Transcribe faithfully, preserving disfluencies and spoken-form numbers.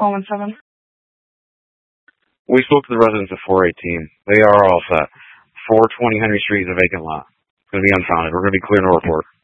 four one seven. We spoke to the residents of four eighteen. They are all set. four twenty Henry Street is a vacant lot. It's going to be unfounded. We're going to be clear no report.